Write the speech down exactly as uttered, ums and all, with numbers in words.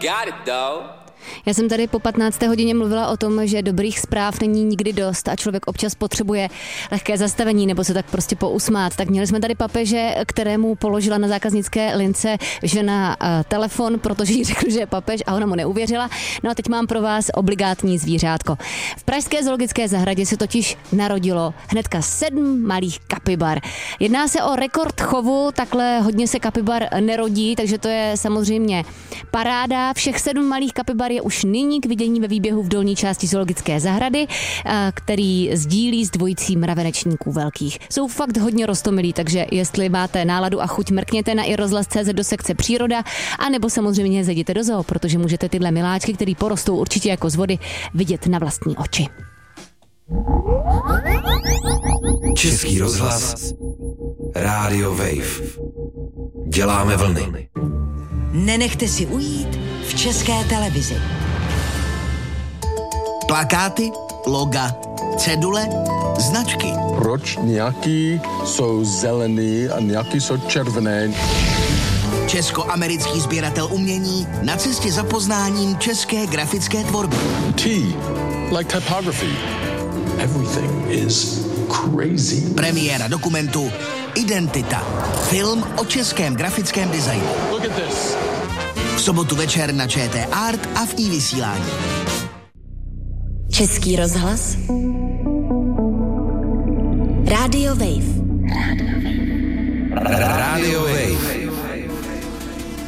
got it though. Já jsem tady po patnácté hodině mluvila o tom, že dobrých zpráv není nikdy dost a člověk občas potřebuje lehké zastavení nebo se tak prostě pousmát. Tak měli jsme tady papeže, kterému položila na zákaznické lince žena uh, telefon, protože jí řekl, že je papež a ona mu neuvěřila. No a teď mám pro vás obligátní zvířátko. V pražské zoologické zahradě se totiž narodilo hnedka sedm malých kapibar. Jedná se o rekord chovu, takhle hodně se kapibar nerodí, takže to je samozřejmě paráda. Všech sedm malých kapibar je už nyní k vidění ve výběhu v dolní části zoologické zahrady, který sdílí s dvojicí mravenečníků velkých. Jsou fakt hodně roztomilí, takže jestli máte náladu a chuť, mrkněte na i rozhlas tečka cé zet do sekce příroda, anebo samozřejmě zajděte do zoo, protože můžete tyhle miláčky, který porostou určitě jako z vody, vidět na vlastní oči. Český rozhlas, Rádio Wave. Děláme vlny. Nenechte si ujít v České televizi. Plakáty, loga, cedule, značky. Proč nějaký jsou zelený a nějaký jsou červené? Česko-americký sběratel umění na cestě za poznáním české grafické tvorby. T, like typography. Everything is crazy. Premiéra dokumentu Identita. Film o českém grafickém designu. Look at this. V sobotu večer na ČT Art a v iVysílání. Český rozhlas. Rádio Wave. Rádio Wave.